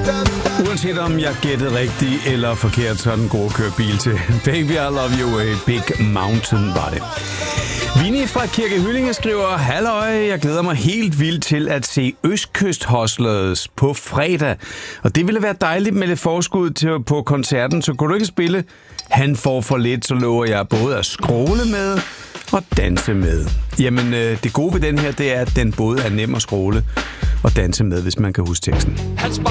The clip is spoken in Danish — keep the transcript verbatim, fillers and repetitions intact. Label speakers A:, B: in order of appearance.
A: Uanset om jeg gættede rigtigt eller forkert, så er den gode at køre bil til. Baby, I love you, a big mountain var det. Vinnie fra Kirke Hyllinge skriver: Halløj, jeg glæder mig helt vildt til at se Østkyst Hustlers på fredag. Og det ville være dejligt med lidt forskud til, på koncerten, så kunne du ikke spille Han får for lidt, så lover jeg både at skråle med og danse med. Jamen, øh, det gode ved den her, det er, at den både er nem at skråle og danse med, hvis man kan huske teksten.
B: Han